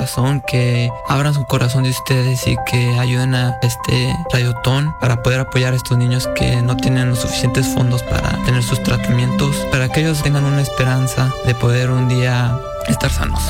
corazón, que abran su corazón de ustedes y que ayuden a este Radiotón para poder apoyar a estos niños que no tienen los suficientes fondos para tener sus tratamientos, para que ellos tengan una esperanza de poder un día estar sanos.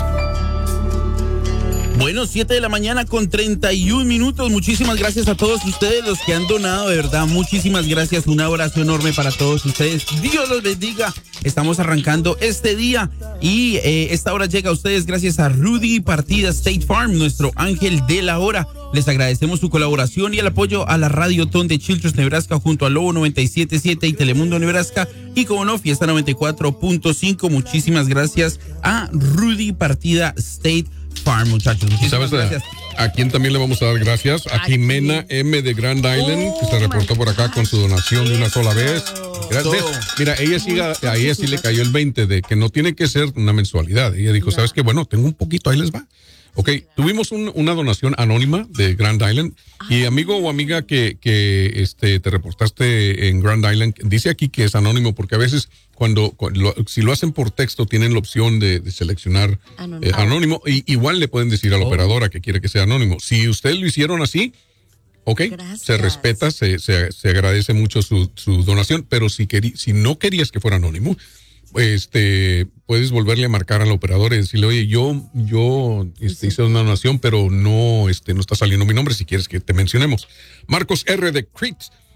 Bueno, 7 de la mañana con 31 minutos. Muchísimas gracias a todos ustedes los que han donado, de verdad. Muchísimas gracias. Un abrazo enorme para todos ustedes. Dios los bendiga. Estamos arrancando este día y esta hora llega a ustedes gracias a Rudy Partida State Farm, nuestro ángel de la hora. Les agradecemos su colaboración y el apoyo a la Radiotón de Childress, Nebraska, junto a Lobo 97.7 y Telemundo Nebraska. Y como no, Fiesta 94.5. Muchísimas gracias a Rudy Partida State Farm, muchachos. Muchísimas gracias. ¿A quién también le vamos a dar gracias? A Jimena M. de Grand Island, que se reportó por acá con su donación de una sola vez. Gracias. Mira, a ella sí le cayó el 20 de que no tiene que ser una mensualidad. Ella dijo, ¿sabes qué? Bueno, tengo un poquito, ahí les va. Ok, tuvimos una donación anónima de Grand Island y amigo o amiga que te reportaste en Grand Island, dice aquí que es anónimo porque a veces si lo hacen por texto tienen la opción de seleccionar anónimo y igual le pueden decir a la operadora que quiere que sea anónimo. Si ustedes lo hicieron así, ok, se respeta, se agradece mucho su donación, pero si no querías que fuera anónimo, puedes volverle a marcar al operador y decirle, oye, yo hice una donación, pero no está saliendo mi nombre, si quieres que te mencionemos. Marcos R. de Crete